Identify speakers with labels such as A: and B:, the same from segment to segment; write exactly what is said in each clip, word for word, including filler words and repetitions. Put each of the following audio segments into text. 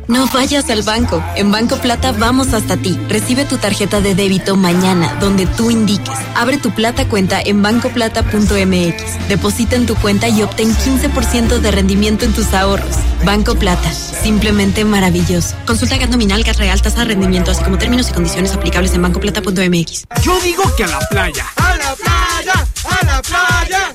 A: No vayas al banco. En Banco Plata vamos hasta ti. Recibe tu tarjeta de débito mañana, donde tú indiques. Abre tu Plata cuenta en banco plata punto m x. Deposita en tu cuenta y obtén quince por ciento de rendimiento en tus ahorros. Banco Plata. Simplemente maravilloso. Consulta G A T nominal, G A T real, tasa de rendimiento, así como términos y condiciones aplicables en banco plata punto m x.
B: Yo digo que a la playa. ¡A la playa! ¡A la playa!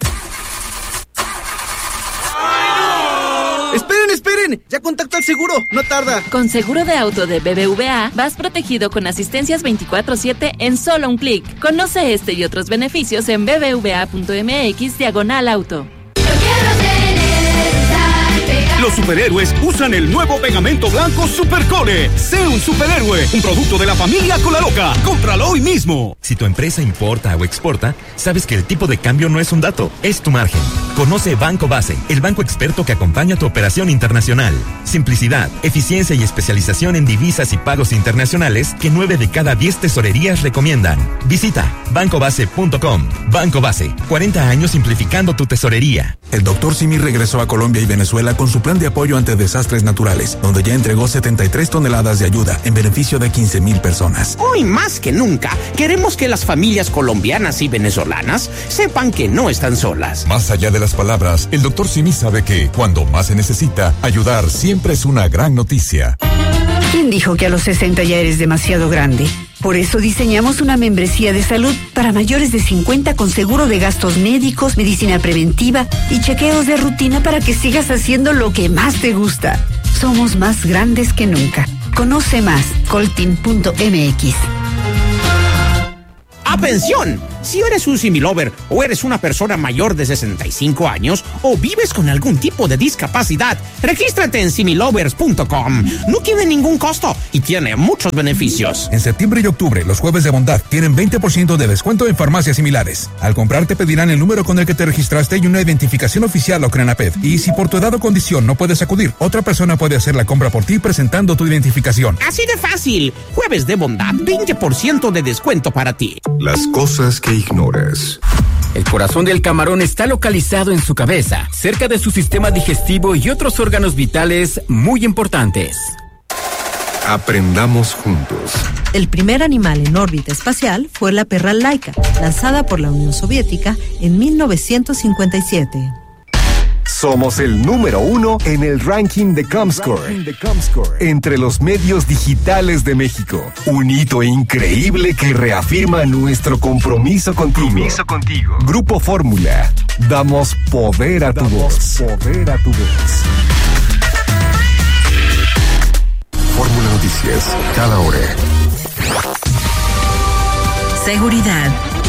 C: ¡Esperen, esperen! ¡Ya contacto al seguro! ¡No tarda!
D: Con seguro de auto de B B V A, vas protegido con asistencias veinticuatro siete en solo un clic. Conoce este y otros beneficios en b b v a punto m x diagonal auto.
E: Los superhéroes usan el nuevo pegamento blanco Supercore. Sé un superhéroe, un producto de la familia Colaloca. Cómpralo hoy mismo.
F: Si tu empresa importa o exporta, sabes que el tipo de cambio no es un dato, es tu margen. Conoce Banco Base, el banco experto que acompaña tu operación internacional. Simplicidad, eficiencia y especialización en divisas y pagos internacionales que nueve de cada diez tesorerías recomiendan. Visita banco base punto com. Banco Base, cuarenta años simplificando tu tesorería.
G: El doctor Simi regresó a Colombia y Venezuela con su plan de apoyo ante desastres naturales, donde ya entregó setenta y tres toneladas de ayuda en beneficio de quince mil personas.
H: Hoy más que nunca, queremos que las familias colombianas y venezolanas sepan que no están solas.
I: Más allá de las palabras, el doctor Simi sabe que, cuando más se necesita, ayudar siempre es una gran noticia.
J: ¿Quién dijo que a los sesenta ya eres demasiado grande? Por eso diseñamos una membresía de salud para mayores de cincuenta con seguro de gastos médicos, medicina preventiva y chequeos de rutina para que sigas haciendo lo que más te gusta. Somos más grandes que nunca. Conoce más, coltin punto m x.
H: ¡Atención! Si eres un similover o eres una persona mayor de sesenta y cinco años o vives con algún tipo de discapacidad, regístrate en similovers punto com. No tiene ningún costo y tiene muchos beneficios.
G: En septiembre y octubre, los jueves de bondad tienen veinte por ciento de descuento en farmacias similares. Al comprar te pedirán el número con el que te registraste y una identificación oficial o Crenaped. Y si por tu edad o condición no puedes acudir, otra persona puede hacer la compra por ti presentando tu identificación.
H: Así de fácil. Jueves de bondad, veinte por ciento de descuento para ti.
K: Las cosas que ignoras.
L: El corazón del camarón está localizado en su cabeza, cerca de su sistema digestivo y otros órganos vitales muy importantes.
K: Aprendamos juntos.
M: El primer animal en órbita espacial fue la perra Laika, lanzada por la Unión Soviética en mil novecientos cincuenta y siete.
N: Somos el número uno en el ranking de Comscore, entre los medios digitales de México. Un hito increíble que reafirma nuestro compromiso contigo. Compromiso contigo. Grupo Fórmula. Damos poder a tu voz. Poder a tu voz.
K: Fórmula Noticias, cada hora.
M: Seguridad.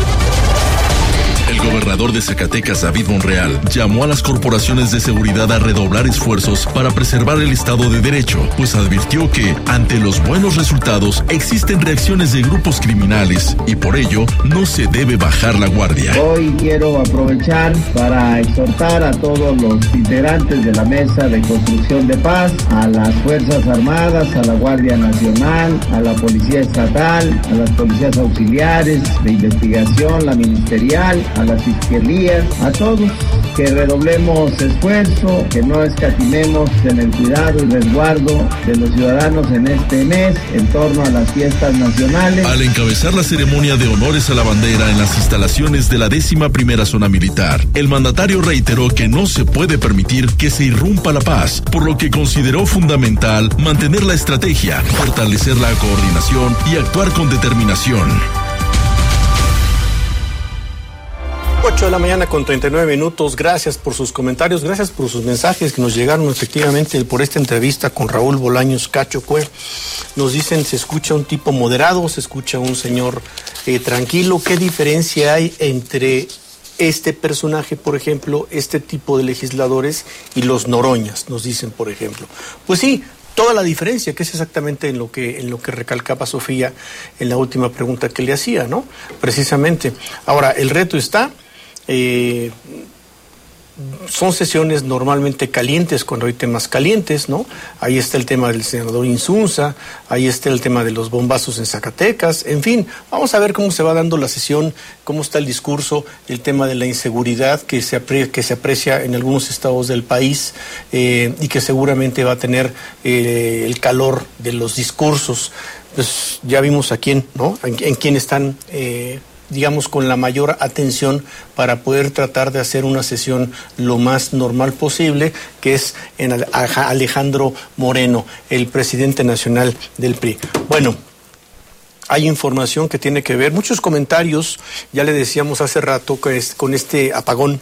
O: El gobernador de Zacatecas, David Monreal, llamó a las corporaciones de seguridad a redoblar esfuerzos para preservar el Estado de Derecho, pues advirtió que, ante los buenos resultados, existen reacciones de grupos criminales y por ello no se debe bajar la guardia.
P: Hoy quiero aprovechar para exhortar a todos los integrantes de la Mesa de Construcción de Paz, a las Fuerzas Armadas, a la Guardia Nacional, a la Policía Estatal, a las Policías Auxiliares de Investigación, la Ministerial, a las fiscalías, a todos, que redoblemos esfuerzo, que no escatimemos en el cuidado y resguardo de los ciudadanos en este mes en torno a las fiestas nacionales.
O: Al encabezar la ceremonia de honores a la bandera en las instalaciones de la décima primera zona militar, el mandatario reiteró que no se puede permitir que se irrumpa la paz, por lo que consideró fundamental mantener la estrategia, fortalecer la coordinación y actuar con determinación.
Q: ocho de la mañana con treinta y nueve minutos. Gracias por sus comentarios, gracias por sus mensajes que nos llegaron efectivamente por esta entrevista con Raúl Bolaños Cacho Cue. Nos dicen, se escucha un tipo moderado, se escucha un señor eh, tranquilo. ¿Qué diferencia hay entre este personaje, por ejemplo, este tipo de legisladores y los Noroñas? Nos dicen, por ejemplo. Pues sí, toda la diferencia, que es exactamente en lo que en lo que recalcaba Sofía en la última pregunta que le hacía, ¿no? Precisamente. Ahora, el reto está... Eh, son sesiones normalmente calientes cuando hay temas calientes, ¿no? Ahí está el tema del senador Insunza, ahí está el tema de los bombazos en Zacatecas, en fin, vamos a ver cómo se va dando la sesión, cómo está el discurso, el tema de la inseguridad que se, apre- que se aprecia en algunos estados del país eh, y que seguramente va a tener eh, el calor de los discursos. Pues ya vimos a quién, ¿no? En, en quién están... Eh, digamos, con la mayor atención para poder tratar de hacer una sesión lo más normal posible, que es en Alejandro Moreno, el presidente nacional del P R I. Bueno, hay información que tiene que ver, muchos comentarios, ya le decíamos hace rato, que es con este apagón,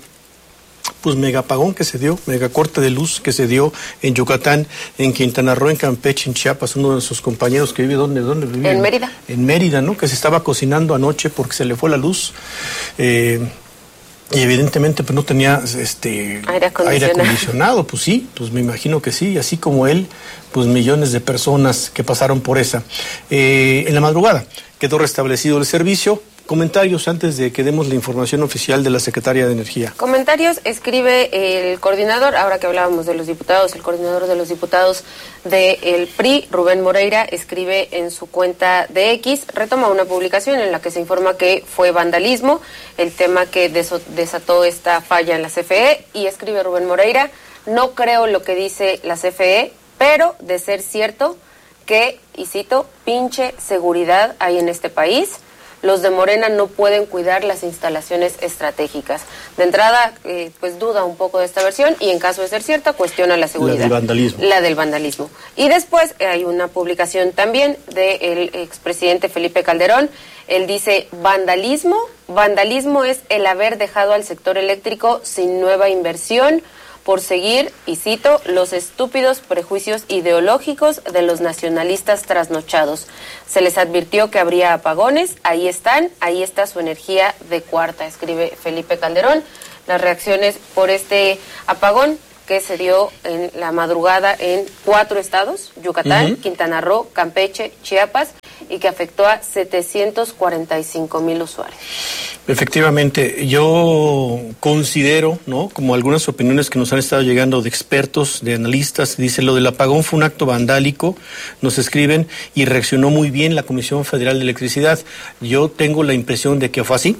Q: pues mega apagón que se dio, mega corte de luz que se dio en Yucatán, en Quintana Roo, en Campeche, en Chiapas, uno de sus compañeros que vive, ¿dónde, dónde vive?
R: En Mérida.
Q: En Mérida, ¿no? Que se estaba cocinando anoche porque se le fue la luz, eh, y evidentemente pues no tenía este
R: aire acondicionado.
Q: aire acondicionado, pues sí, pues me imagino que sí, así como él, pues millones de personas que pasaron por esa. Eh, en la madrugada quedó restablecido el servicio. Comentarios antes de que demos la información oficial de la Secretaría de Energía.
R: Comentarios, escribe el coordinador, ahora que hablábamos de los diputados, el coordinador de los diputados del P R I, Rubén Moreira, escribe en su cuenta de X, retoma una publicación en la que se informa que fue vandalismo, el tema que desató esta falla en la C F E, y escribe Rubén Moreira, no creo lo que dice la C F E, pero de ser cierto que, y cito, pinche seguridad hay en este país. Los de Morena no pueden cuidar las instalaciones estratégicas. De entrada, eh, pues duda un poco de esta versión y en caso de ser cierta, cuestiona la seguridad.
Q: La del vandalismo.
R: La del vandalismo. Y después eh, hay una publicación también del expresidente Felipe Calderón. Él dice, vandalismo. Vandalismo es el haber dejado al sector eléctrico sin nueva inversión por seguir, y cito, los estúpidos prejuicios ideológicos de los nacionalistas trasnochados. Se les advirtió que habría apagones, ahí están, ahí está su energía de cuarta, escribe Felipe Calderón. Las reacciones por este apagón que se dio en la madrugada en cuatro estados, Yucatán, uh-huh. Quintana Roo, Campeche, Chiapas, y que afectó a setecientos cuarenta y cinco mil usuarios.
Q: Efectivamente, yo considero, ¿no?, como algunas opiniones que nos han estado llegando de expertos, de analistas, dice lo del apagón fue un acto vandálico, nos escriben, y reaccionó muy bien la Comisión Federal de Electricidad. Yo tengo la impresión de que fue así.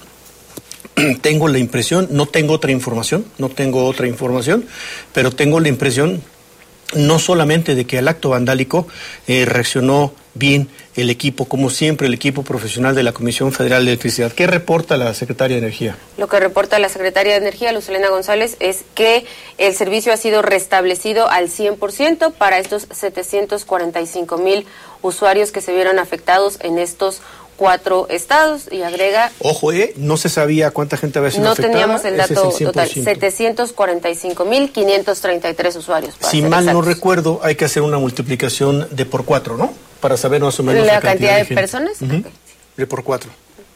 Q: Tengo la impresión, no tengo otra información, no tengo otra información, pero tengo la impresión no solamente de que al acto vandálico eh, reaccionó bien el equipo, como siempre, el equipo profesional de la Comisión Federal de Electricidad. ¿Qué reporta la Secretaria de Energía?
R: Lo que reporta la Secretaria de Energía, Luz Helena González, es que el servicio ha sido restablecido al cien por ciento para estos setecientos cuarenta y cinco mil usuarios que se vieron afectados en estos cuatro estados, y agrega...
Q: Ojo, eh, no se sabía cuánta gente había sido
R: no
Q: afectada.
R: No teníamos el dato el total, setecientos cuarenta y cinco mil quinientos treinta y tres usuarios.
Q: Si mal exactos. no recuerdo, hay que hacer una multiplicación de por cuatro, ¿no? Para saber más o menos
R: la,
Q: la
R: cantidad, cantidad
Q: de,
R: de personas.
Q: Uh-huh. Okay. De por cuatro.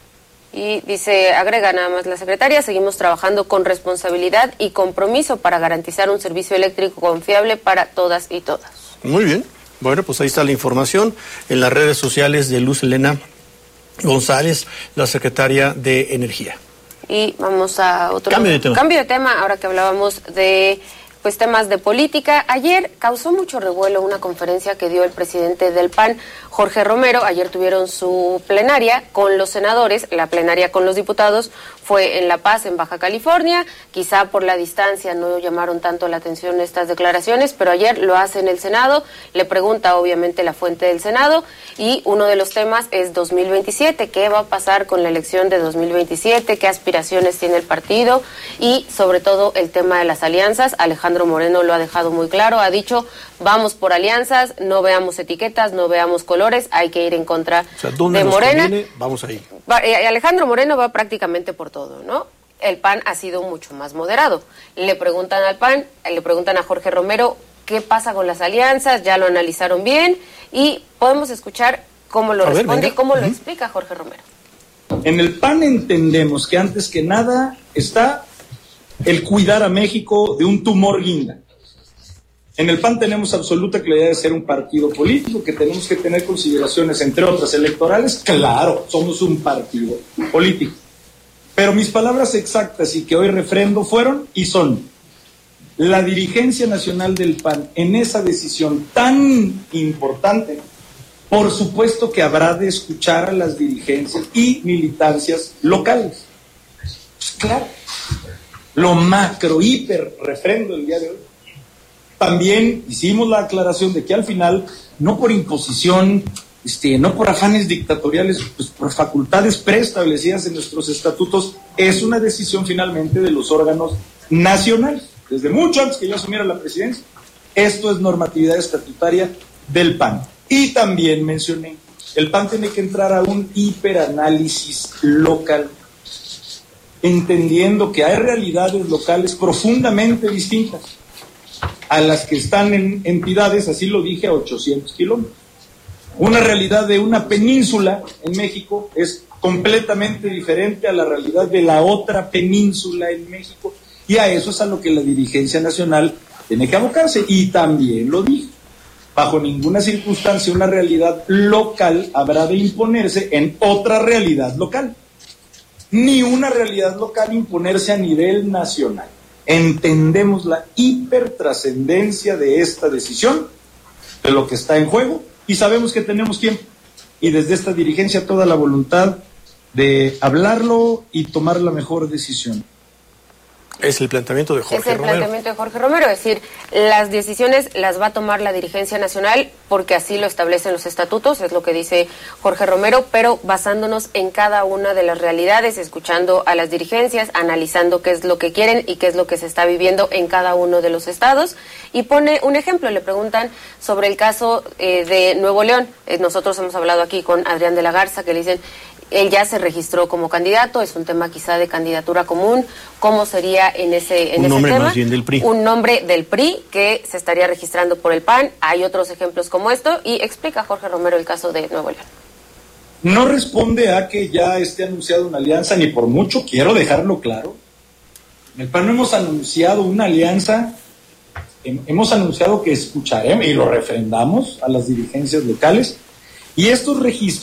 R: Y dice, agrega nada más la secretaria, seguimos trabajando con responsabilidad y compromiso para garantizar un servicio eléctrico confiable para todas y todas.
Q: Muy bien. Bueno, pues ahí está la información en las redes sociales de Luz Helena González, la secretaria de Energía.
R: Y vamos a otro
Q: cambio de tema.
R: Cambio de tema, ahora que hablábamos de pues temas de política. Ayer causó mucho revuelo una conferencia que dio el presidente del P A N, Jorge Romero. Ayer tuvieron su plenaria con los senadores, la plenaria con los diputados fue en La Paz, en Baja California. Quizá por la distancia no llamaron tanto la atención estas declaraciones, pero ayer lo hace en el Senado, le pregunta obviamente la fuente del Senado, y uno de los temas es dos mil veintisiete, ¿qué va a pasar con la elección de dos mil veintisiete? ¿Qué aspiraciones tiene el partido? Y sobre todo el tema de las alianzas. Alejandro Moreno lo ha dejado muy claro, ha dicho, vamos por alianzas, no veamos etiquetas, no veamos colores, hay que ir en contra
Q: o sea, ¿dónde
R: de
Q: nos
R: Morena.
Q: Conviene? Vamos ahí.
R: Va, eh, Alejandro Moreno va prácticamente por todo, ¿no? El P A N ha sido mucho más moderado. Le preguntan al P A N, le preguntan a Jorge Romero, ¿qué pasa con las alianzas? Ya lo analizaron bien y podemos escuchar cómo lo a responde ver, y cómo uh-huh. lo explica Jorge Romero.
S: En el P A N entendemos que antes que nada está el cuidar a México de un tumor guinda. En el P A N tenemos absoluta claridad de ser un partido político, que tenemos que tener consideraciones, entre otras, electorales. Claro, somos un partido político. Pero mis palabras exactas y que hoy refrendo fueron y son, la dirigencia nacional del P A N en esa decisión tan importante, por supuesto que habrá de escuchar a las dirigencias y militancias locales. Pues claro, lo macro, hiper refrendo el día de hoy. También hicimos la aclaración de que al final, no por imposición, este, no por afanes dictatoriales, pues por facultades preestablecidas en nuestros estatutos, es una decisión finalmente de los órganos nacionales. Desde mucho antes que yo asumiera la presidencia, esto es normatividad estatutaria del P A N. Y también mencioné, el P A N tiene que entrar a un hiperanálisis local, entendiendo que hay realidades locales profundamente distintas a las que están en entidades, así lo dije, a ochocientos kilómetros. Una realidad de una península en México es completamente diferente a la realidad de la otra península en México, y a eso es a lo que la dirigencia nacional tiene que abocarse. Y también lo dije, bajo ninguna circunstancia una realidad local habrá de imponerse en otra realidad local, ni una realidad local imponerse a nivel nacional. Entendemos la hipertrascendencia de esta decisión, de lo que está en juego, y sabemos que tenemos tiempo, y desde esta dirigencia toda la voluntad de hablarlo y tomar la mejor decisión.
Q: Es el planteamiento de Jorge Romero.
R: Es el planteamiento de Jorge Romero, es decir, las decisiones las va a tomar la dirigencia nacional porque así lo establecen los estatutos, es lo que dice Jorge Romero, pero basándonos en cada una de las realidades, escuchando a las dirigencias, analizando qué es lo que quieren y qué es lo que se está viviendo en cada uno de los estados. Y pone un ejemplo, le preguntan sobre el caso eh, de Nuevo León. Eh, nosotros hemos hablado aquí con Adrián de la Garza, que le dicen, él ya se registró como candidato, es un tema quizá de candidatura común. ¿Cómo sería en ese, en
Q: un
R: ese
Q: nombre
R: tema?
Q: Más bien del P R I.
R: Un nombre del P R I que se estaría registrando por el P A N. Hay otros ejemplos como esto y explica Jorge Romero el caso de Nuevo León.
S: No responde a que ya esté anunciada una alianza, ni por mucho, quiero dejarlo claro. En el P A N no hemos anunciado una alianza, hemos anunciado que escucharemos y lo refrendamos a las dirigencias locales, y estos registros